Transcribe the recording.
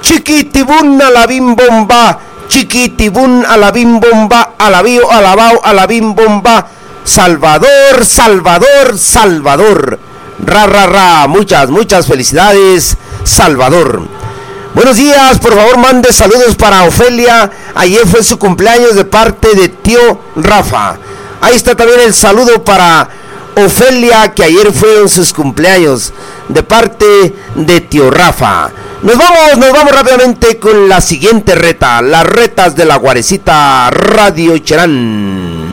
Chiquitibún a la bim bomba, chiquitibún a la bim bomba, alabío, alabao, a la bim bomba. Salvador, Salvador, Salvador. Ra, ra, ra. Muchas felicidades, Salvador. Buenos días, por favor mande saludos para Ofelia. Ayer fue su cumpleaños de parte de tío Rafa. Ahí está también el saludo para Ofelia, que ayer fueron sus cumpleaños, de parte de tío Rafa. Nos vamos rápidamente con la siguiente reta. Las retas de la Guarecita Radio Cherán.